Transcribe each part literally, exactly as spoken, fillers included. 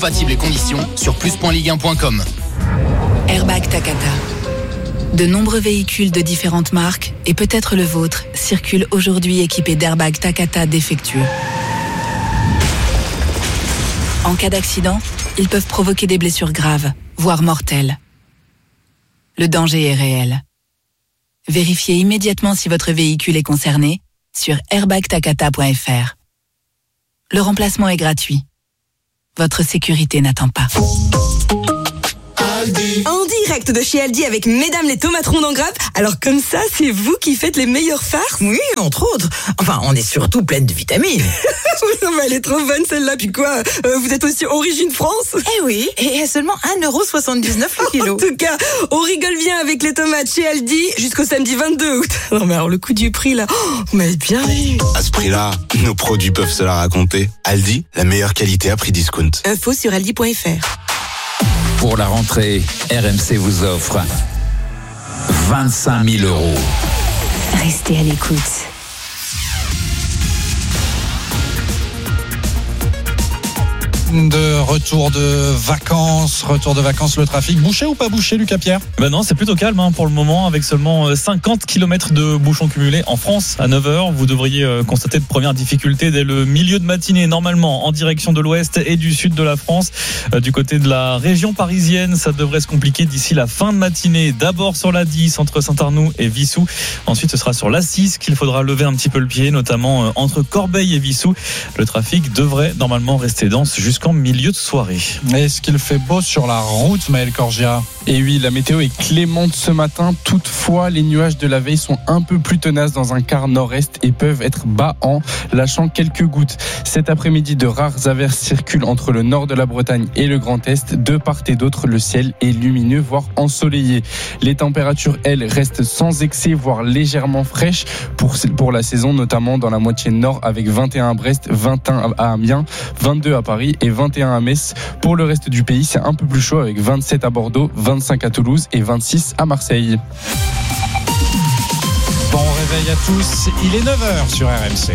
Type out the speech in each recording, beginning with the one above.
Compatibles et conditions sur plus point ligue un point com. Airbag Takata. De nombreux véhicules de différentes marques, et peut-être le vôtre, circulent aujourd'hui équipés d'airbags Takata défectueux. En cas d'accident, ils peuvent provoquer des blessures graves, voire mortelles. Le danger est réel. Vérifiez immédiatement si votre véhicule est concerné sur airbag takata point f r. Le remplacement est gratuit. Votre sécurité n'attend pas. Aldi. En direct de chez Aldi avec Mesdames les tomates rondes en grappe. Alors comme ça, c'est vous qui faites les meilleures farces? Oui, entre autres. Enfin, on est surtout pleine de vitamines. Non mais elle est trop bonne celle-là. Puis quoi, euh, vous êtes aussi origine France? Eh oui, et à seulement un euro soixante-dix-neuf le kilo. En tout cas, on rigole bien avec les tomates chez Aldi jusqu'au samedi vingt-deux août. Non mais alors le coup du prix là, oh, vous m'avez bien eu. À ce prix-là, nos produits peuvent se la raconter. Aldi, la meilleure qualité à prix discount. Info sur aldi point f r. Pour la rentrée, R M C vous offre vingt-cinq mille euros. Restez à l'écoute. De retour de vacances, retour de vacances, le trafic bouché ou pas bouché, Lucas Pierre? Ben non, c'est plutôt calme hein, pour le moment, avec seulement cinquante kilomètres de bouchons cumulés en France à neuf heures. Vous devriez constater de premières difficultés dès le milieu de matinée, normalement en direction de l'ouest et du sud de la France. Du côté de la région parisienne, ça devrait se compliquer d'ici la fin de matinée. D'abord sur l'A dix entre Saint-Arnoux et Vissou. Ensuite, ce sera sur l'A six qu'il faudra lever un petit peu le pied, notamment entre Corbeil et Vissou. Le trafic devrait normalement rester dense jusqu'à en milieu de soirée. Est-ce qu'il fait beau sur la route, Maël Corgia? Et oui, la météo est clémente ce matin. Toutefois, les nuages de la veille sont un peu plus tenaces dans un quart nord-est et peuvent être bas-en, lâchant quelques gouttes. Cet après-midi, de rares averses circulent entre le nord de la Bretagne et le Grand Est. De part et d'autre, le ciel est lumineux, voire ensoleillé. Les températures, elles, restent sans excès, voire légèrement fraîches pour, pour la saison, notamment dans la moitié nord, avec vingt et un à Brest, vingt et un à Amiens, vingt-deux à Paris et vingt et un à Metz. Pour le reste du pays, c'est un peu plus chaud avec vingt-sept à Bordeaux, vingt-cinq à Toulouse et vingt-six à Marseille. Bon réveil à tous, il est neuf heures sur R M C.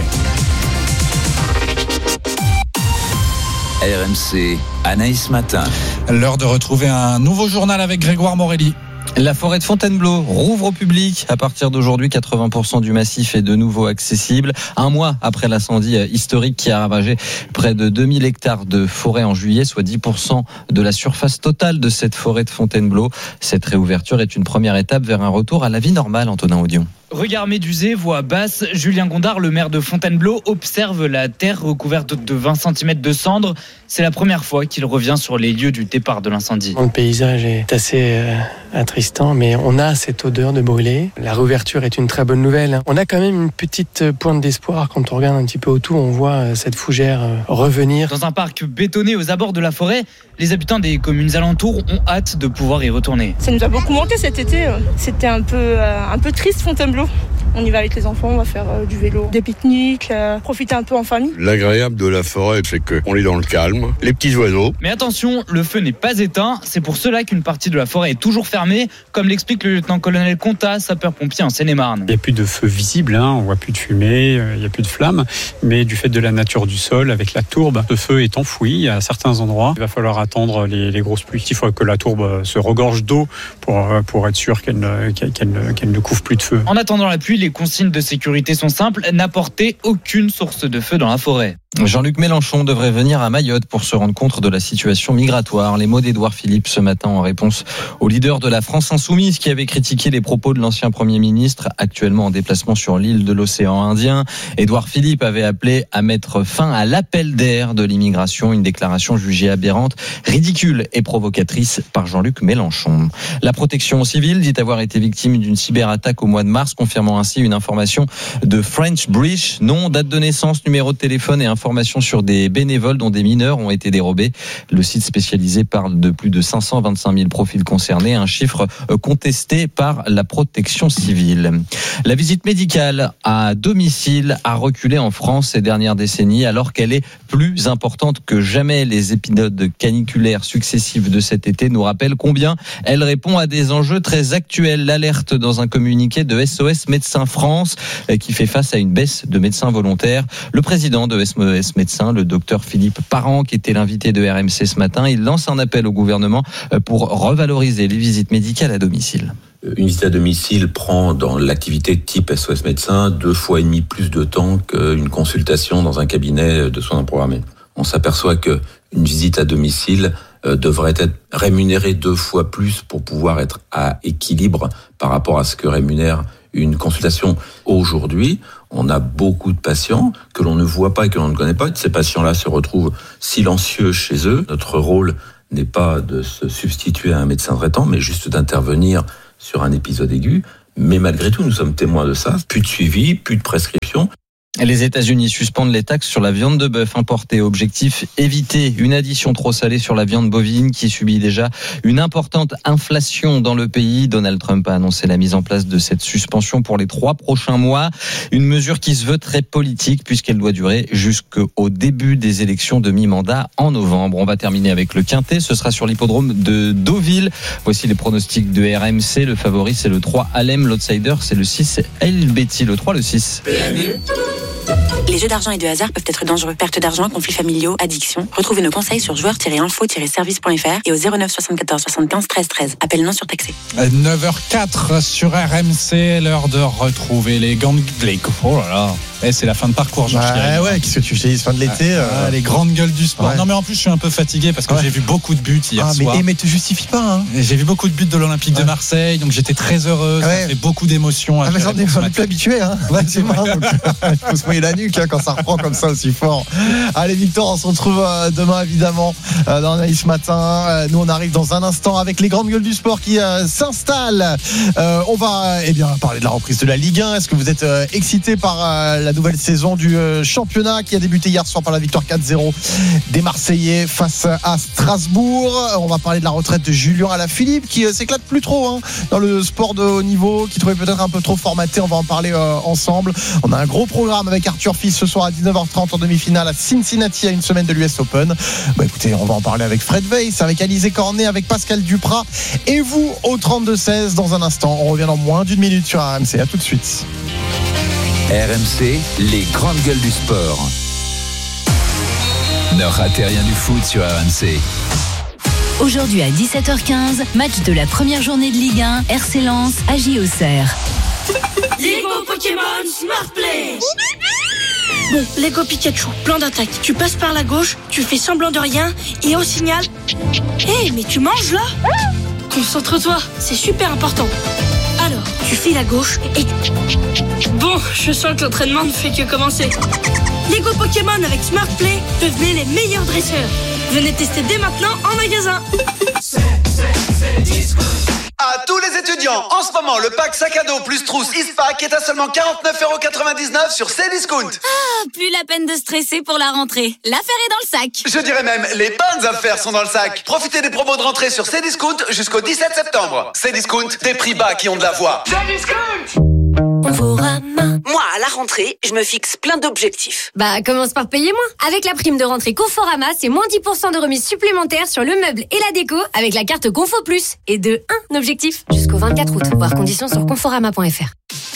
R M C, Anaïs Matin. L'heure de retrouver un nouveau journal avec Grégoire Morelli. La forêt de Fontainebleau rouvre au public. À partir d'aujourd'hui, quatre-vingts pour cent du massif est de nouveau accessible. Un mois après l'incendie historique qui a ravagé près de deux mille hectares de forêt en juillet, soit dix pour cent de la surface totale de cette forêt de Fontainebleau. Cette réouverture est une première étape vers un retour à la vie normale, Antonin Audion. Regard médusé, voix basse, Julien Gondard, le maire de Fontainebleau, observe la terre recouverte de vingt centimètres de cendres. C'est la première fois qu'il revient sur les lieux du départ de l'incendie. Le paysage est assez euh, attristant, mais on a cette odeur de brûlé. La réouverture est une très bonne nouvelle. On a quand même une petite pointe d'espoir quand on regarde un petit peu autour. On voit cette fougère revenir. Dans un parc bétonné aux abords de la forêt, les habitants des communes alentours ont hâte de pouvoir y retourner. Ça nous a beaucoup manqué cet été. C'était un peu, euh, un peu triste Fontainebleau. On y va avec les enfants, on va faire euh, du vélo, des pique-niques, euh, profiter un peu en famille. L'agréable de la forêt, c'est qu'on est dans le calme, les petits oiseaux. Mais attention, le feu n'est pas éteint. C'est pour cela qu'une partie de la forêt est toujours fermée, comme l'explique le lieutenant-colonel Contat, sapeur-pompier en Seine-et-Marne. Il n'y a plus de feu visible, hein, on ne voit plus de fumée, euh, il n'y a plus de flammes, mais du fait de la nature du sol, avec la tourbe, le feu est enfoui à certains endroits. Il va falloir attendre les, les grosses pluies. Il faut que la tourbe se regorge d'eau pour, pour être sûr qu'elle ne, qu'elle, qu'elle, qu'elle ne couvre plus de feu. En attendant la pluie, les consignes de sécurité sont simples, n'apporter aucune source de feu dans la forêt. Jean-Luc Mélenchon devrait venir à Mayotte pour se rendre compte de la situation migratoire. Les mots d'Édouard Philippe ce matin en réponse au leader de la France Insoumise qui avait critiqué les propos de l'ancien Premier ministre, actuellement en déplacement sur l'île de l'océan Indien. Édouard Philippe avait appelé à mettre fin à l'appel d'air de l'immigration, une déclaration jugée aberrante, ridicule et provocatrice par Jean-Luc Mélenchon. La protection civile dit avoir été victime d'une cyberattaque au mois de mars, confirmant ainsi une information de French Bridge. Nom, date de naissance, numéro de téléphone et information sur des bénévoles dont des mineurs ont été dérobés. Le site spécialisé parle de plus de cinq cent vingt-cinq mille profils concernés, un chiffre contesté par la protection civile. La visite médicale à domicile a reculé en France ces dernières décennies alors qu'elle est plus importante que jamais. Les épisodes caniculaires successifs de cet été nous rappellent combien elle répond à des enjeux très actuels. L'alerte dans un communiqué de S O S Médecins Médecins France qui fait face à une baisse de médecins volontaires. Le président de S M E S Médecins, le docteur Philippe Parent, qui était l'invité de R M C ce matin, il lance un appel au gouvernement pour revaloriser les visites médicales à domicile. Une visite à domicile prend dans l'activité type S O S Médecins deux fois et demi plus de temps qu'une consultation dans un cabinet de soins programmés. On s'aperçoit qu'une visite à domicile devrait être rémunérée deux fois plus pour pouvoir être à équilibre par rapport à ce que rémunère une consultation. Aujourd'hui, on a beaucoup de patients que l'on ne voit pas et que l'on ne connaît pas. Ces patients-là se retrouvent silencieux chez eux. Notre rôle n'est pas de se substituer à un médecin traitant, mais juste d'intervenir sur un épisode aigu. Mais malgré tout, nous sommes témoins de ça. Plus de suivi, plus de prescription. Les États-Unis suspendent les taxes sur la viande de bœuf importée. Objectif, éviter une addition trop salée sur la viande bovine qui subit déjà une importante inflation dans le pays. Donald Trump a annoncé la mise en place de cette suspension pour les trois prochains mois. Une mesure qui se veut très politique puisqu'elle doit durer jusqu'au début des élections de mi-mandat en novembre. On va terminer avec le Quintet. Ce sera sur l'hippodrome de Deauville. Voici les pronostics de R M C. Le favori, c'est le trois Alem. L'outsider, c'est le six El Betty. Le trois, le six. Les jeux d'argent et de hasard peuvent être dangereux. Perte d'argent, conflits familiaux, addiction. Retrouvez nos conseils sur joueurs tiret info tiret service point f r et au zéro neuf soixante-quatorze soixante-quinze treize treize. Appel non surtaxé. neuf heures quatre sur R M C, l'heure de retrouver les grandes... Les... Oh là là, eh, c'est la fin de parcours, Jean bah, ouais, qu'est-ce que tu fais, fin de l'été ah, euh... Les grandes gueules du sport. Ouais. Non mais en plus je suis un peu fatigué parce que ouais. j'ai vu beaucoup de buts hier ah, mais, soir. Mais te justifie pas. Hein. J'ai vu beaucoup de buts de l'Olympique ouais. de Marseille, donc j'étais très heureux. Ouais. Ça fait beaucoup d'émotions. Ah mais j'en ai plus habitué. Hein. Ouais, c'est vrai. Il faut se mouiller la nuque hein, quand ça reprend comme ça aussi fort. Allez Victor, on se retrouve euh, demain évidemment euh, dans Analyse Matin. Euh, nous on arrive dans un instant avec les grandes gueules du sport qui euh, s'installent. Euh, on va eh bien parler de la reprise de la Ligue un. Est-ce que vous êtes euh, excité par euh, la nouvelle saison du euh, championnat qui a débuté hier soir par la victoire quatre zéro des Marseillais face à Strasbourg? On va parler de la retraite de Julien Alaphilippe qui euh, s'éclate plus trop hein, dans le sport de haut niveau, qui trouvait peut-être un peu trop formaté. On va en parler euh, ensemble. On a un gros programme avec Arthur Fils ce soir à dix-neuf heures trente en demi-finale à Cincinnati à une semaine de l'U S Open. Bah écoutez, on va en parler avec Fred Weiss, avec Alizé Cornet, avec Pascal Duprat et vous au trente-deux seize dans un instant. On revient dans moins d'une minute sur R M C. À tout de suite. R M C, les grandes gueules du sport. Ne ratez rien du foot sur R M C. Aujourd'hui à dix-sept heures quinze, match de la première journée de Ligue un, R C Lens, A J Auxerre. Lego Pokémon Smart Play. Bon, Lego Pikachu, plan d'attaque. Tu passes par la gauche, tu fais semblant de rien et au signal... Hé, hey, mais tu manges là? Concentre-toi, c'est super important. Alors, tu files à gauche et... Bon, je sens que l'entraînement ne fait que commencer. Lego Pokémon avec Smart Play, devenez les meilleurs dresseurs. Venez tester dès maintenant en magasin. C'est, c'est, c'est disco. À tous les étudiants, en ce moment, le pack sac à dos plus trousse Eastpak est à seulement quarante-neuf euros quatre-vingt-dix-neuf sur Cdiscount. Ah, plus la peine de stresser pour la rentrée. L'affaire est dans le sac. Je dirais même, les bonnes affaires sont dans le sac. Profitez des promos de rentrée sur Cdiscount jusqu'au dix-sept septembre. Cdiscount, des prix bas qui ont de la voix. Cdiscount. Moi, à la rentrée, je me fixe plein d'objectifs. Bah, commence par payer moins. Avec la prime de rentrée Conforama, c'est moins dix pour cent de remise supplémentaire sur le meuble et la déco avec la carte Confo Plus. Et de un objectif jusqu'au vingt-quatre août. Voir conditions sur conforama point f r.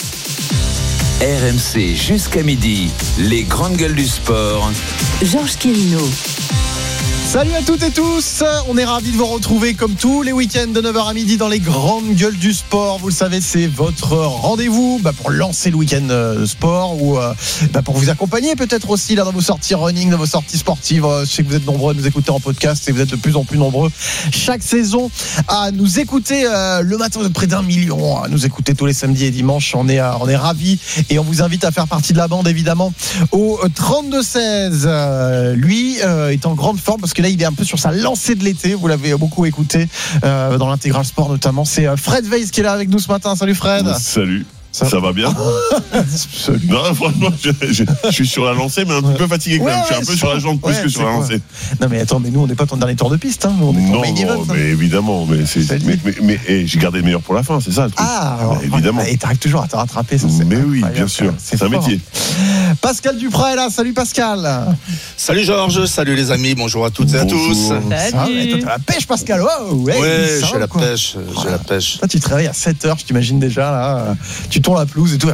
R M C jusqu'à midi, les grandes gueules du sport. Georges Quirino. Salut à toutes et tous, on est ravis de vous retrouver comme tous les week-ends de neuf heures à midi dans les grandes gueules du sport. Vous le savez, c'est votre rendez-vous bah, pour lancer le week-end euh, sport ou euh, bah, pour vous accompagner peut-être aussi là, dans vos sorties running, dans vos sorties sportives. Je sais que vous êtes nombreux à nous écouter en podcast et vous êtes de plus en plus nombreux chaque saison à nous écouter euh, le matin. Vous êtes près d'un million à nous écouter tous les samedis et dimanches. On est, euh, on est ravis et on vous invite à faire partie de la bande évidemment au trente-deux seize. Euh, lui euh, est en grande forme parce que là il est un peu sur sa lancée de l'été, vous l'avez beaucoup écouté euh, dans l'intégral sport notamment. C'est Fred Weiss qui est là avec nous ce matin. Salut Fred. Salut. Ça, ça va bien? Non, franchement, je, je, je suis sur la lancée, mais un petit peu fatigué quand ouais, même. Je suis ouais, un peu sur la jambe plus ouais, que sur la lancée. Non, mais attends, mais nous, on n'est pas ton dernier tour de piste. Hein. Nous, on est non, non, event, mais hein. évidemment. Mais, c'est, c'est mais, mais, mais hey, j'ai gardé le meilleur pour la fin, c'est ça le truc. Ah, alors, évidemment. Et t'arrives toujours à te rattraper. Ça, c'est mais oui, bien sûr. C'est, c'est un métier. Pascal Duprat est là. Salut Pascal. Salut Georges, salut les amis, bonjour à toutes et à tous. Salut. Ça, ouais, toi, t'as la pêche Pascal. Wow, hey, ouais, ça j'ai va, la quoi. pêche, j'ai la pêche. Toi, tu te réveilles à sept heures, je t'imagine déjà là. Tu tournes la pelouse et tout.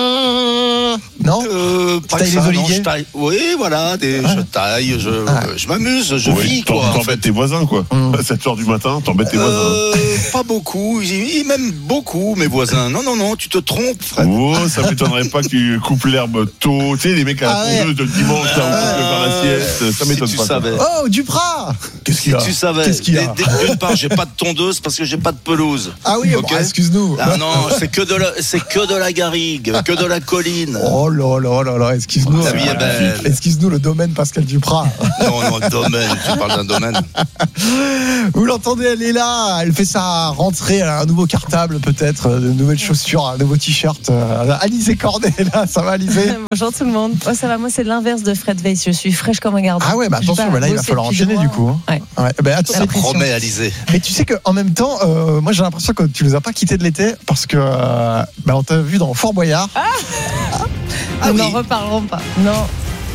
Non euh, Tu pas tailles que ça, les non, oliviers. je taille. Oui, voilà, des, Ah. je taille, je, Ah. je m'amuse, je Oui, vis t'en- quoi. en T'embêtes fait. tes voisins, quoi. Mmh. À sept heures du matin, t'embêtes tes voisins. Euh, pas beaucoup, ils m'aiment beaucoup mes voisins. Non, non, non, tu te trompes, Fred. Oh, ça m'étonnerait pas que tu coupes l'herbe tôt. Tu sais, les mecs à la Ah ouais. tondeuse le dimanche, là, on Euh, peut faire la sieste. Ça si m'étonne tu pas. ça. savais. Oh, Duprat. Qu'est-ce Si qu'il y a tu savais, Qu'est-ce qu'il y a Dès- dès- d'une part, j'ai pas de tondeuse parce que j'ai pas de pelouse. Ah oui, Ok. bon, excuse-nous. Ah non, c'est que de la, c'est que de la garrigue, que de la colline. Oh là là là là, excuse-nous. La vie est belle. Excuse-nous le domaine Pascal Duprat. Non, non, domaine, tu parles d'un domaine. Vous l'entendez, elle est là, elle fait sa rentrée, elle a un nouveau cartable peut-être, de nouvelles chaussures, un nouveau t-shirt. Euh, Alizé Cornet est là, ça va Alizé? Bonjour tout le monde. Oh, ça va, moi c'est l'inverse de Fred Weiss, je suis fraîche comme un gardon. Ah ouais, bah attention, bah là il va falloir enchaîner du coup. Ouais. Ouais, bah, attends, Ça promet, Alizé. mais tu sais qu'en même temps, euh, moi j'ai l'impression que tu nous as pas quittés de l'été parce que euh, bah, on t'a vu dans Fort Boyard. Ah, Ah Nous oui. n'en reparlerons pas. Non.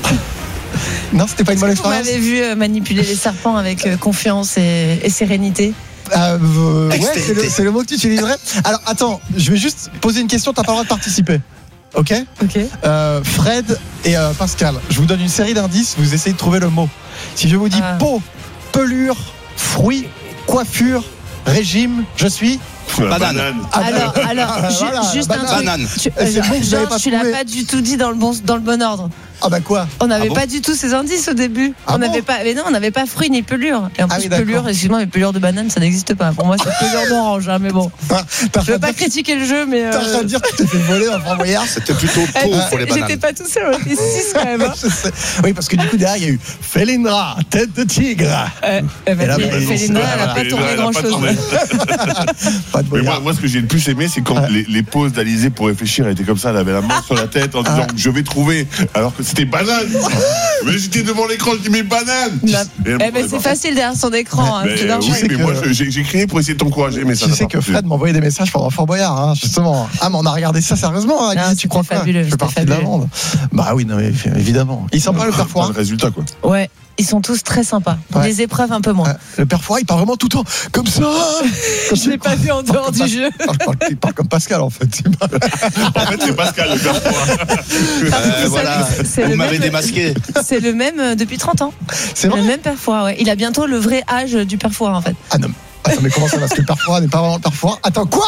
Non, c'était pas une bonne Vous expérience. m'avez vu euh, manipuler les serpents avec euh, confiance et, et sérénité. Euh, euh, ouais, c'est le, Extérité. c'est le mot que tu utiliserais. Alors attends, je vais juste poser une question, t'as pas le droit de participer. Ok, Ok. euh, Fred et euh, Pascal, je vous donne une série d'indices, vous essayez de trouver le mot. Si je vous dis Ah. peau, pelure, fruits, coiffure, régime, je suis. La Banane. Ah, Alors, alors, ju- voilà, juste banane. un truc. Banane. Tu, Eh, c'est euh, bon que vous avez Georges, pas tu l'as trouvé. pas du tout dit dans le bon, dans le bon ordre. Ah bah quoi? On n'avait Ah bon pas du tout ces indices au début. Ah on bon n'avait pas, mais non, on n'avait pas fruits ni pelure. Et en Ah plus oui, d'accord. pelure, excuse-moi, mais pelure de banane, ça n'existe pas. Pour moi, c'est pelure d'orange. Hein, mais bon, T'as je veux rien pas à dire- critiquer le jeu, mais. t'as rien à Euh... dire que tu t'es fait voler dans Fort Boyard? C'était plutôt eh, peau pour les J'étais bananes. pas tout seul, on était six quand même. Hein. Je sais. Oui, parce que du coup derrière il y a eu Felindra, tête de tigre. Euh, euh, bah, Et là, Fé- bah, Félinda, elle a voilà. pas tourné Elle a grand pas chose. tourné. Pas de Mais moi, Boyard. moi, ce que j'ai le plus aimé, c'est quand les, les pauses d'Alizé pour réfléchir, elle était comme ça, elle avait la main sur la tête en disant je vais trouver, alors que c'était banane. Mais j'étais devant l'écran, je dis mais banane. Non. Et elle Eh me ben, parlait c'est pas. facile derrière son écran. Hein, Mais, c'est euh, normal. oui, mais que- moi je- j'ai j'ai crié pour essayer de t'encourager, mais ça Tu n'a sais pas que marché. Fred m'envoyait des messages pendant Fort Boyard, hein, justement. Ah, mais on a regardé ça sérieusement, hein, Non, Alizé, tu crois c'était quoi? fabuleux, Je fais c'était partie de la fabuleux. bande. Bah oui, non, mais évidemment. Il sent pas le père Pas Fouras? de résultat, quoi. Ouais, ils sont tous très sympas. Ouais. Les épreuves un peu moins. Ouais. Le père Fouras, il parle vraiment tout le temps comme ça. Je l'ai pas vu en dehors du jeu. Il parle, il parle comme Pascal en fait. En fait, c'est Pascal, le père Fouras. Euh, voilà, c'est vous le m'avez même- démasqué. C'est le même euh, depuis trente ans. C'est vrai? Le même père Fouras, ouais. Il a bientôt le vrai âge du père Fouras en fait. Ah non. Attends, mais comment ça? Parce que le père Fouras n'est pas vraiment le père Fouras. Attends, quoi?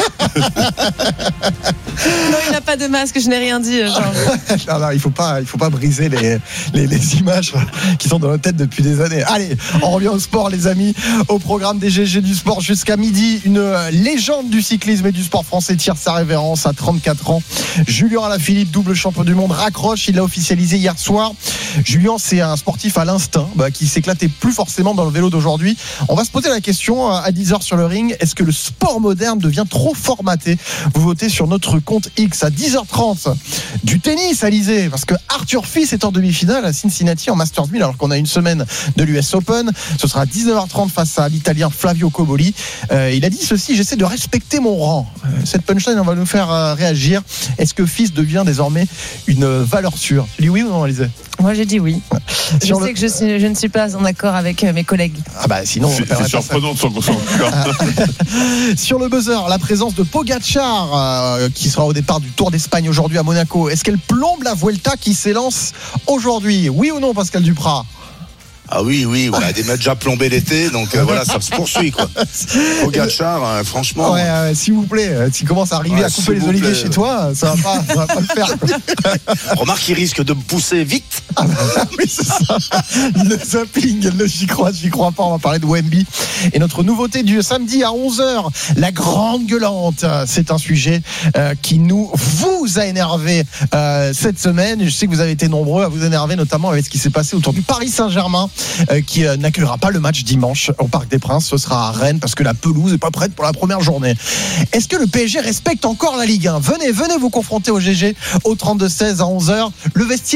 Non, il n'a pas de masque, je n'ai rien dit. euh, Georges. Non, non, il faut pas, il faut pas briser les, les, les images qui sont dans notre tête depuis des années. Allez, on revient au sport, les amis. Au programme des G G du sport jusqu'à midi, une légende du cyclisme et du sport français tire sa révérence à trente-quatre ans. Julien Alaphilippe, double champion du monde, raccroche. Il l'a officialisé hier soir. Julien, c'est un sportif à l'instinct, bah, qui s'éclatait plus forcément dans le vélo d'aujourd'hui. On va se poser la question à dix heures sur le ring. Est-ce que le sport moderne devient trop formaté? Vous votez sur notre compte X à dix heures trente. Du tennis, Alizé, parce que Arthur Fils est en demi-finale à Cincinnati en Masters mille, alors qu'on a une semaine de l'U S Open. Ce sera à dix-neuf heures trente face à l'Italien Flavio Cobolli. Euh, il a dit ceci: j'essaie de respecter mon rang. Euh, cette punchline, on va nous faire euh, réagir. Est-ce que Fils devient désormais une valeur sûre? Tu dis oui ou non, Alizé? Moi, j'ai dit oui. Je Sur sais le- que je, suis- je ne suis pas en accord avec euh, mes collègues. Ah bah sinon, on C'est perdrait c'est pas ça. surprenant de s'en concentrer. Sur le buzzer, la présence de Pogacar euh, qui sera au départ du Tour d'Espagne aujourd'hui à Monaco. Est-ce qu'elle plombe la Vuelta qui s'élance aujourd'hui? Oui ou non, Pascal Duprat? Ah oui, oui, on a des matchs déjà plombé l'été, donc euh, voilà, ça se poursuit quoi. Pogacar, euh, franchement. Ouais, ouais, s'il vous plaît, euh, s'il commence à arriver Ouais, à couper s'il les vous oliviers plaît. chez toi, ça va pas, ça va pas le faire. quoi. Remarque, il risque de me pousser vite. Ah bah, oui, c'est ça. Le zapping, le j'y crois, j'y crois pas. On va parler de Wemby. Et notre nouveauté du samedi à onze heures, la grande gueulante. C'est un sujet euh, qui nous, vous a énervé euh, cette semaine. Je sais que vous avez été nombreux à vous énerver, notamment avec ce qui s'est passé autour du Paris Saint-Germain, euh, qui euh, n'accueillera pas le match dimanche au Parc des Princes. Ce sera à Rennes parce que la pelouse n'est pas prête pour la première journée. Est-ce que le P S G respecte encore la Ligue un? Venez, venez vous confronter au G G au trente-deux seize à onze heures. Le vestiaire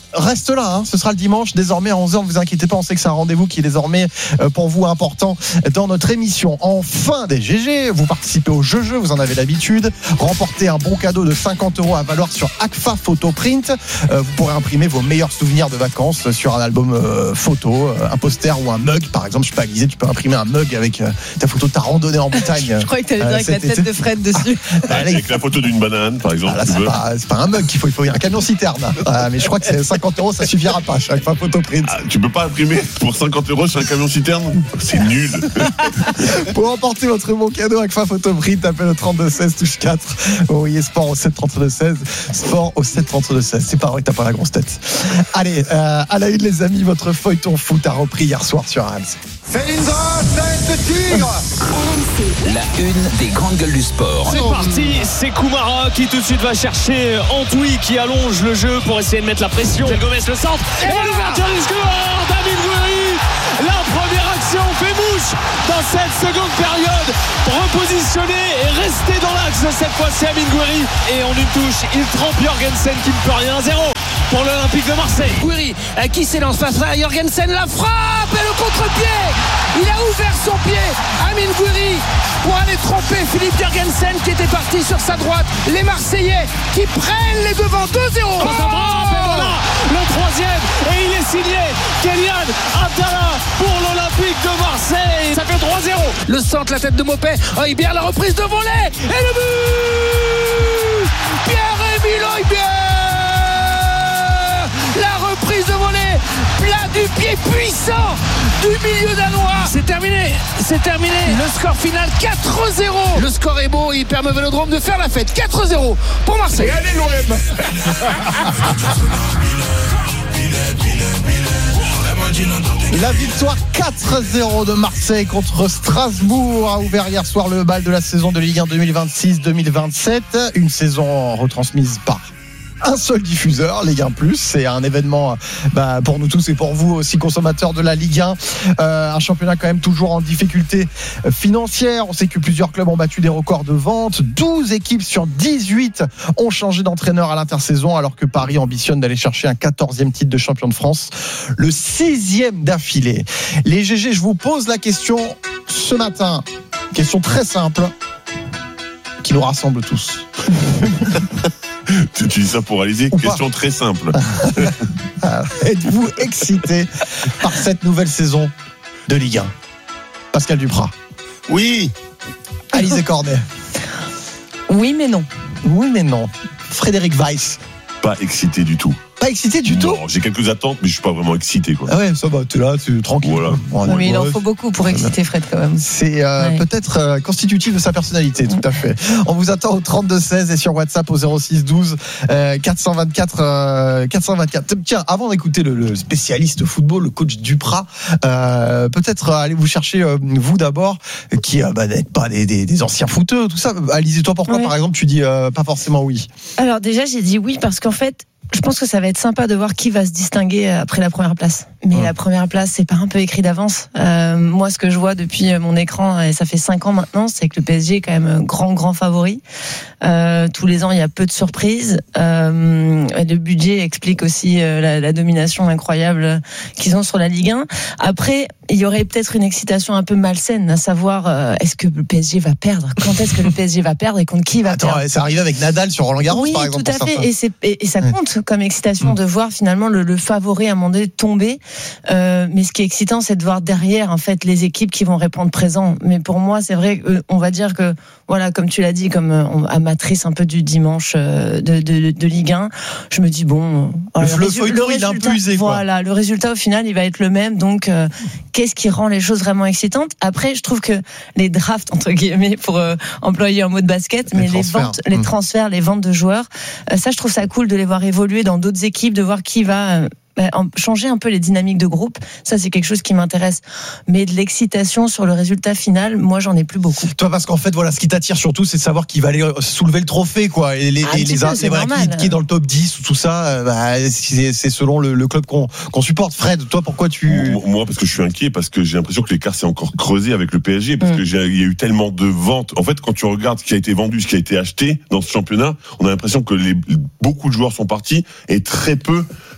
reste là, hein. Ce sera le dimanche, désormais à onze heures. Ne vous inquiétez pas, on sait que c'est un rendez-vous qui est désormais euh, pour vous important dans notre émission. En fin des G G, vous participez au jeu-jeu, vous en avez l'habitude. Remportez un bon cadeau de cinquante euros à valoir sur Agfa Photoprint. Euh, vous pourrez imprimer vos meilleurs souvenirs de vacances sur un album euh, photo, euh, un poster ou un mug. Par exemple, je peux Alizé, tu peux imprimer un mug avec euh, ta photo de ta randonnée en Bretagne. Je croyais que tu allais dire avec la tête de Fred dessus. Avec la photo d'une banane, par exemple. Ah, là, c'est, pas, c'est pas un mug qu'il faut, il faut un camion citerne. Ah, mais je crois que c'est cinquante euros, ça suffira pas. Chaque fois Photoprint. Ah, tu peux pas imprimer pour cinquante euros sur un camion citerne? C'est nul. Pour emporter votre bon cadeau avec Agfa Photoprint, appelez le trente-deux seize touche quatre. Envoyez sport au sept trente-deux seize. Sport au sept trente-deux seize. C'est pas vrai que t'as pas la grosse tête. Allez, euh, à la une, les amis, votre feuilleton foot a repris hier soir sur R M C. Felindra, tête de tigre. La une des grandes gueules du sport. C'est parti, c'est Koumara qui tout de suite va chercher Antoui qui allonge le jeu pour essayer de mettre la pression. Gomez le centre et, et l'ouverture du score d'Amine Gouiri. La première action fait mouche dans cette seconde période. Repositionné et resté dans l'axe cette fois-ci Amine Gouiri. Et en une touche, il trempe Jorgensen qui ne peut rien. zéro pour l'Olympique de Marseille. Gouiri qui s'élance face à Jorgensen, la frappe et le contre-pied. Il a ouvert son pied, Amine Gouiri, pour aller tromper Philippe Jorgensen qui était parti sur sa droite. Les Marseillais qui prennent les devants deux zéro. Oh oh le troisième et il est signé Kylian Abdallah pour l'Olympique de Marseille. Ça fait trois zéro. Le centre, la tête de Mopé. Oh, Hojbjerg, la reprise de volée et le but Pierre-Emile Hojbjerg. La reprise de volée, plat du pied puissant du milieu danois. C'est terminé, c'est terminé. Le score final quatre zéro. Le score est beau, il permet au Vélodrome de faire la fête. quatre zéro pour Marseille. Et allez l'O M. La victoire quatre zéro de Marseille contre Strasbourg a ouvert hier soir le bal de la saison de Ligue un deux mille vingt-six deux mille vingt-sept. Une saison retransmise par un seul diffuseur, Ligue un plus. C'est un événement bah, pour nous tous et pour vous aussi, consommateurs de la Ligue un. Euh, un championnat quand même toujours en difficulté financière. On sait que plusieurs clubs ont battu des records de vente. douze équipes sur dix-huit ont changé d'entraîneur à l'intersaison, alors que Paris ambitionne d'aller chercher un quatorzième titre de champion de France, le sixième d'affilée. Les G G, je vous pose la question ce matin. Question très simple qui nous rassemble tous. Tu dis ça pour réaliser. Question très simple. Êtes-vous excité par cette nouvelle saison de Ligue un? Pascal Duprat. Oui. Alizé Cornet. Oui, mais non. Oui, mais non. Frédéric Weiss. Pas excité du tout. Pas excité du tout? Non, j'ai quelques attentes, mais je suis pas vraiment excité, quoi. Ah ouais, ça va, t'es là, tu es tranquille. Voilà. Ouais, mais il en faut beaucoup pour exciter Fred quand même. C'est euh, ouais. peut-être euh, constitutif de sa personnalité, tout à fait. On vous attend au trente-deux seize et sur WhatsApp au zéro six douze euh, quatre cent vingt-quatre euh, quatre cent vingt-quatre. Tiens, avant d'écouter le, le spécialiste football, le coach Duprat, euh, peut-être euh, allez vous chercher euh, vous d'abord, qui euh, bah, n'êtes pas des, des, des anciens footeux, tout ça. Alizé, toi pourquoi ouais. par exemple tu dis euh, pas forcément oui? Alors déjà j'ai dit oui parce qu'en fait je pense que ça va être sympa de voir qui va se distinguer après la première place. Mais mmh. la première place, c'est pas un peu écrit d'avance. Euh, moi, ce que je vois depuis mon écran, et ça fait cinq ans maintenant, c'est que le P S G est quand même grand, grand favori. Euh, tous les ans, il y a peu de surprises. Euh, le budget explique aussi la, la domination incroyable qu'ils ont sur la Ligue un. Après, il y aurait peut-être une excitation un peu malsaine, à savoir, euh, est-ce que le P S G va perdre? Quand est-ce que le P S G va perdre et contre qui va Attends, perdre? C'est arrivé avec Nadal sur Roland Garros, oui, par exemple. Oui, tout à fait. Et, c'est, et, et ça compte comme excitation mmh. de voir finalement le, le favori à un moment donné tomber. Euh, mais ce qui est excitant, c'est de voir derrière en fait les équipes qui vont répondre présent. Mais pour moi, c'est vrai, euh, on va dire que voilà, comme tu l'as dit, comme euh, amatrice un peu du dimanche euh, de, de, de Ligue un, je me dis bon, le, euh, le, résu- le résultat, il est un peu usé, quoi. Voilà, le résultat au final, il va être le même. Donc, euh, qu'est-ce qui rend les choses vraiment excitantes? Après, je trouve que les drafts entre guillemets, pour euh, employer un mot de basket, mais les, les ventes, les transferts, les ventes de joueurs, euh, ça, je trouve ça cool de les voir évoluer dans d'autres équipes, de voir qui va euh, changer un peu les dynamiques de groupe. Ça, c'est quelque chose qui m'intéresse. Mais de l'excitation sur le résultat final, moi, j'en ai plus beaucoup. Toi, parce qu'en fait, voilà, ce qui t'attire surtout, c'est de savoir qui va aller soulever le trophée, quoi. Et les, ah, les, les, peu, les voilà, qui, qui est dans le top dix ou tout ça, bah, c'est, c'est selon le, le club qu'on, qu'on supporte. Fred, toi, pourquoi tu... Moi, parce que je suis inquiet, parce que j'ai l'impression que l'écart s'est encore creusé avec le P S G, parce mmh. que j'ai, il y a eu tellement de ventes. En fait, quand tu regardes ce qui a été vendu, ce qui a été acheté dans ce championnat, on a l'impression que les, beaucoup de joueurs sont partis et très peu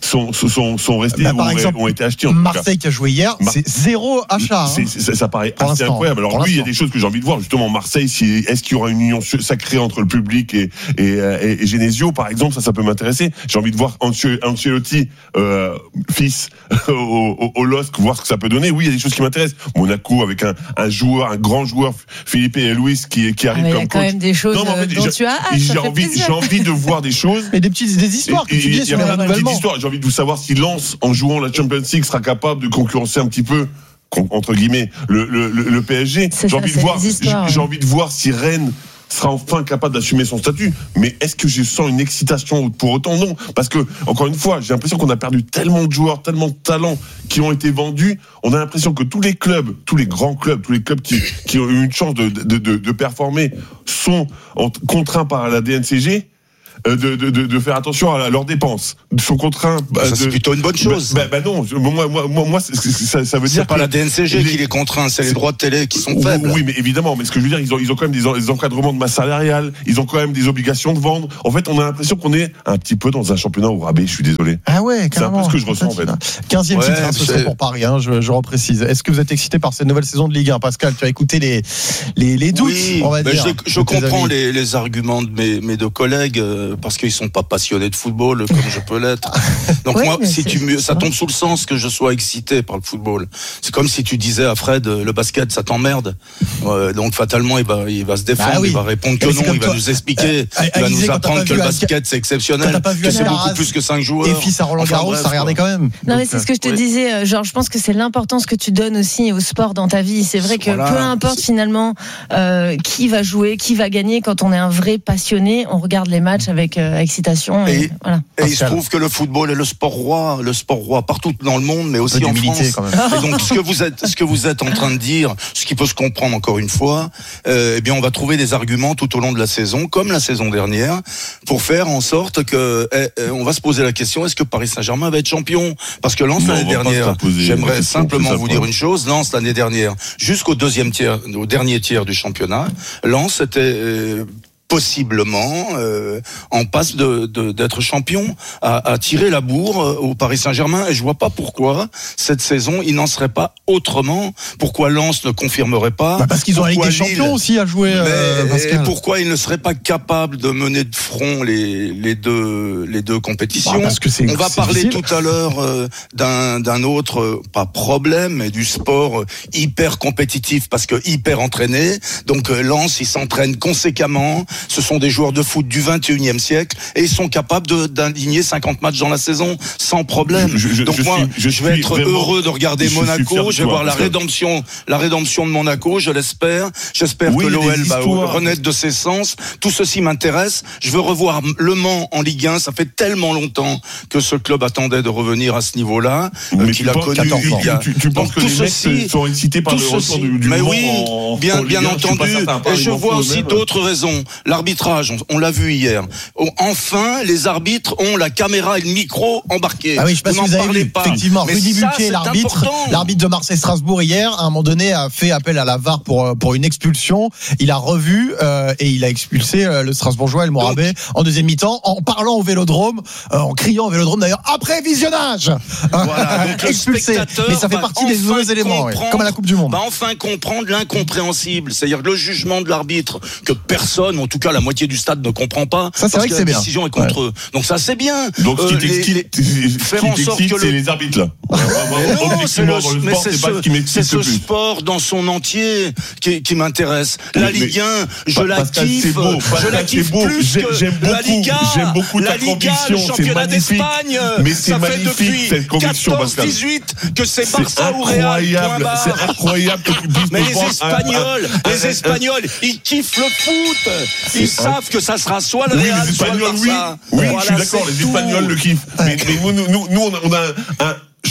sont, sont, sont restés bah, ou par exemple, ont été achetés. En Marseille qui a joué hier, Mar- c'est zéro achat. C'est, hein. c'est, ça paraît Pour assez l'instant. incroyable. Alors Pour oui, il y a l'instant. des choses que j'ai envie de voir. Justement, Marseille, si, est-ce qu'il y aura une union sacrée entre le public et, et, et, et Genesio, par exemple, ça, ça peut m'intéresser. J'ai envie de voir Ancio- Ancelotti, euh, fils, au, au, au L O S C, voir ce que ça peut donner. Oui, il y a des choses qui m'intéressent. Monaco, avec un, un joueur, un grand joueur, Philippe et Luis, qui, qui Ah, arrive mais il y comme a quand coach. même des choses Non, mais en fait, dont j'ai- tu as hâte. j'ai ça fait envie, plaisir. j'ai envie de voir des choses. Et des petites des histoires que Et- tu et- disais il y sur a le plein de petites renouvellement. histoires. J'ai envie de vous savoir si Lens, en jouant la Champions League, sera capable de concurrencer un petit peu, con- entre guillemets, le, le, le, le P S G. C'est J'ai ça, envie c'est de voir, des histoires, j'ai, j'ai ouais. envie de voir si Rennes sera enfin capable d'assumer son statut. Mais est-ce que je sens une excitation pour autant? Non. Parce que, encore une fois, j'ai l'impression qu'on a perdu tellement de joueurs, tellement de talents qui ont été vendus. On a l'impression que tous les clubs, tous les grands clubs, tous les clubs qui, qui ont eu une chance de, de, de, de performer sont en- contraints par la D N C G. De, de, de, de faire attention à leurs dépenses. Ils sont contraints. Ça, de... c'est plutôt une bonne chose. Bah, bah, bah non, moi, moi, moi, moi c'est- c'est- ça, ça veut C'est dire pas que la D N C G les- qui les contraint, c'est les droits de télé qui sont Oui, faibles. Oui, mais évidemment, mais ce que je veux dire, ils ont, ils ont quand même des, en- des encadrements de masse salariale, ils ont quand même des obligations de vendre. En fait, on a l'impression qu'on est un petit peu dans un championnat au rabais, je suis désolé. Ah ouais, C'est un carrément. peu ce que je ressens, en fait. quinzième Ouais, titre, hein, ce c'est- serait pour Paris, hein, je, je reprécise. Est-ce que vous êtes excité par cette nouvelle saison de Ligue un, Pascal? Tu as écouté les, les, les doutes, Oui, on va ben dire. je, je de tes comprends amis. les, les arguments de mes, mes deux collègues euh, parce qu'ils sont pas passionnés de football comme je peux l'être. Donc Ouais, moi, mais si c'est- tu me- ça tombe sous le sens que je sois excité par le football. C'est comme si tu disais à Fred, euh, le basket, ça t'emmerde. Euh, donc fatalement, il va, il va se défendre, Bah oui. il va répondre que Mais c'est non, comme il va toi. nous expliquer, Euh, il va Alizé, nous quand t'as apprendre pas que vu le Alca- basket c'est Quand exceptionnel, t'as pas vu que c'est Alcaraz beaucoup plus que cinq joueurs. Et fils à Roland Enfin, Garros, bref, ça regardait quoi. quand même. Non, mais Donc, c'est ce que je te oui. disais, euh, genre, je pense que c'est l'importance que tu donnes aussi au sport dans ta vie. C'est vrai que Voilà. peu importe finalement euh, qui va jouer, qui va gagner, quand on est un vrai passionné, on regarde les matchs avec euh, excitation. Et, Et- voilà. Et il se Pascal. trouve que le football est le sport roi, le sport roi partout dans le monde, mais aussi en d'humilité, France. quand même. Et donc, ce que vous êtes, ce que vous êtes en train de dire, ce qui peut se comprendre encore une fois, euh, eh bien, on va trouver des arguments tout au long de la saison, comme la saison dernière, pour faire en sorte que, eh, eh, on va se poser la question, est-ce que Paris Saint-Germain va être champion? Parce que Lens Non, l'année on va pas se dernière, la poser la j'aimerais question, simplement c'est ça, vous quoi. dire une chose, Lens l'année dernière, jusqu'au deuxième tiers, au dernier tiers du championnat, Lens était, euh, possiblement euh, en passe de, de, d'être champion, à, à tirer la bourre euh, au Paris Saint-Germain, et je vois pas pourquoi cette saison il n'en serait pas autrement. Pourquoi Lens ne confirmerait pas? Bah, parce qu'ils ont la Ligue Pourquoi des Champions Lille- aussi à jouer, euh, Mais Pascal. pourquoi ils ne seraient pas capables de mener de front les, les deux les deux compétitions? Bah, parce que c'est- On va c'est parler difficile. tout à l'heure euh, d'un d'un autre euh, pas problème, mais du sport euh, hyper compétitif parce que hyper entraîné. Donc euh, Lens, ils s'entraînent conséquemment. Ce sont des joueurs de foot du vingt et unième siècle et ils sont capables de- d'indigner cinquante matchs dans la saison sans problème. Je- je- Donc je moi, suis- je je vais suis être vraiment- heureux de regarder je suis fier Monaco. de Je vais toi, voir la parce que- rédemption, la rédemption de Monaco. Je l'espère. J'espère Oui, que il y a l'O L des va histoires. renaître de ses sens. Tout ceci m'intéresse. Je veux revoir Le Mans en Ligue un. Ça fait tellement longtemps que ce club attendait de revenir à ce niveau-là, euh, Mais qu'il tu a penses- connu quatorze ans. il y a. Tu- tu penses Donc que tout les mecs ceci, sont excités par tout le retour ceci- du- du mais Mans oui, en- bien, en Ligue bien un, je suis pas entendu. certain, par Et je exemple, vois pour aussi eux-mêmes. d'autres raisons. L'arbitrage, on, on l'a vu hier. Oh, Enfin, les arbitres ont la caméra et le micro embarqués. Ah oui, je sais pas Vous si n'en vous avez parlez vu. pas. Effectivement, Mais Rudy ça, Buquet, c'est l'arbitre, important. l'arbitre de Marseille-Strasbourg hier, à un moment donné, a fait appel à la V A R pour euh, pour une expulsion. Il a revu euh, et il a expulsé euh, le Strasbourgeois El Morabé en deuxième mi-temps, en parlant au Vélodrome, euh, en criant au Vélodrome d'ailleurs après visionnage. Voilà, donc le expulsé. spectateur Mais ça fait va partie des enfin nouveaux éléments, ouais, comprendre- comme à la Coupe du Monde. va enfin comprendre l'incompréhensible, c'est-à-dire que le jugement de l'arbitre que personne, en tout cas la moitié du stade, ne comprend pas. Ça, c'est parce vrai que que c'est la bien. décision est contre eux. Donc ça c'est bien. Donc ce qui Euh, les- t'excite, les- ce faire qui en sorte t'excite, que c'est le- les arbitres là. Mais non, c'est le, Objectivement, dans le mais sport, c'est c'est pas ce, ce qui c'est m'excite ce le plus. sport dans son entier qui, qui m'intéresse. La Oui, mais- Ligue un, je Pa- la Pascal, kiffe, c'est beau. je Pascal, la c'est kiffe beau. plus J'ai- que j'aime la beaucoup, Liga, j'aime beaucoup ta la Liga, conviction, le c'est championnat magnifique. d'Espagne. Mais c'est ça fait magnifique, depuis cette conviction, quatorze Pascal. dix-huit que c'est C'est Barça ou Real. point incroyable, barre. c'est incroyable que tu puisses Mais me les vendre un- Espagnols, un- les un- Espagnols, ils kiffent le foot. Ils C'est savent que ça sera soit le Oui, Real, les soit le Espagnols, oui. Barça. Oui, Voilà, je suis d'accord, c'est les tout. Espagnols le kiffent. Mais, mais nous, nous, nous, on a, on a un, un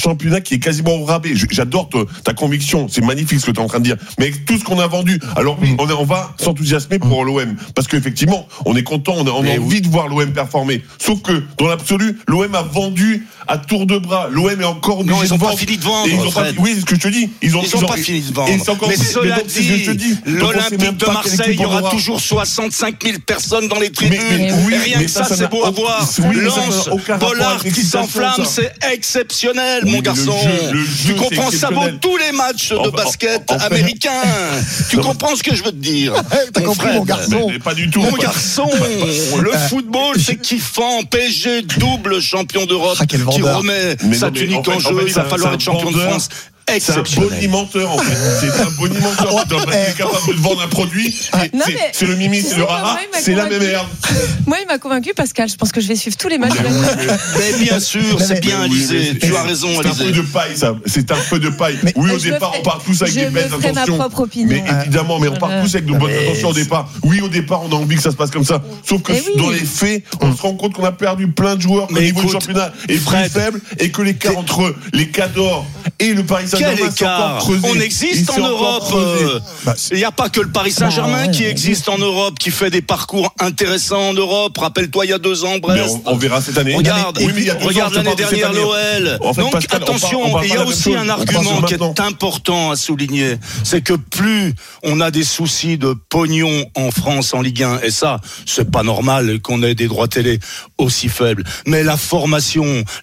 championnat qui est quasiment au rabais. J'adore ta, ta conviction, c'est magnifique ce que tu es en train de dire. Mais avec tout ce qu'on a vendu, alors oui, on, est, on va s'enthousiasmer pour l'O M. Parce qu'effectivement, on est content, on a, on a envie oui. de voir l'O M performer. Sauf que, dans l'absolu, l'O M a vendu à tour de bras. L'O M est encore obligé non, ils de ont vendre. Pas fini de vendre. Ils ont pas, oui, c'est ce que je te dis. Ils ont, ils ont, ils ont pas fini de vendre. Et c'est encore mais plus, cela mais donc, dit, je te dis, l'Olympique de Marseille, il y aura toujours soixante-cinq mille personnes dans les tribunes. Mais, mais, oui, et rien mais que ça, ça c'est beau à voir. Oui, Lens, Bollard qui s'enflamme, c'est exceptionnel, oui, mon garçon. Le jeu, le jeu, tu comprends, ça vaut tous les matchs de enfin, basket en, en américains. Tu non, comprends ce que je veux te dire? T'as compris, Fred, mon garçon? Mais, mais pas du tout. Mon garçon, le football, c'est kiffant. P S G, double champion d'Europe, ah, qui remet mais sa non, tunique en, fait, en jeu. En fait, il va falloir être champion vendeur. de France. C'est un bonimenteur en fait. C'est un bonimenteur. Ouais, il est capable de vendre un produit. Non, c'est, c'est le mimi, c'est le rara, c'est la même merde. Moi, il m'a convaincu, Pascal. Je pense que je vais suivre tous les matchs. Mais bien sûr, c'est bien, Alizé. Tu as raison, Alizé. C'est un peu de paille, ça. C'est un peu de paille. Mais oui, au départ, on part tous avec des belles intentions. Ma propre opinion. Mais évidemment, mais on part tous avec de bonnes intentions au départ. Oui, au départ, on a envie que ça se passe comme ça. Sauf que dans les faits, on se rend compte qu'on a perdu plein de joueurs. Au niveau du championnat est plus faible et que l'écart entre les Cadors et le Paris Saint-Germain c'est encore creusé. On existe en Europe. Il n'y a pas que le Paris Saint-Germain qui existe en Europe, qui fait des parcours intéressants en Europe. Rappelle-toi, il y a deux ans, Brest. On, on verra cette année. Regarde, oui, mais il y a deux regarde ans, l'année dernière l'O L. En fait, Donc Pascal, attention, on parle, on parle il y a aussi un argument qui est important à souligner, c'est que plus on a des soucis de pognon en France en Ligue un, et ça, c'est pas normal qu'on ait des droits télé aussi faibles. Mais la formation,